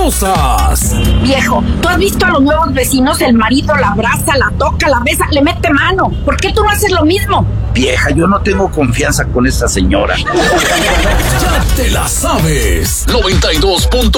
mañosas. Viejo, ¿tú has visto a los nuevos vecinos? El marido la abraza, la toca, la besa, le mete mano. ¿Por qué tú no haces lo mismo? Vieja, yo no tengo confianza con esta señora. Ya te la sabes. 92.